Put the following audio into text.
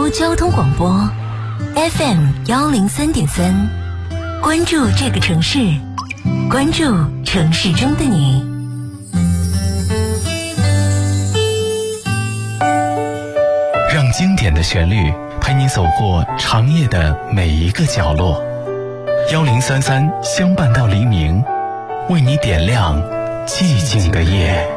州交通广播 FM103.3，关注这个城市，关注城市中的你。 让经典的旋律陪你走过长夜的每一个角落。1033相伴到黎明，为你点亮寂静的夜。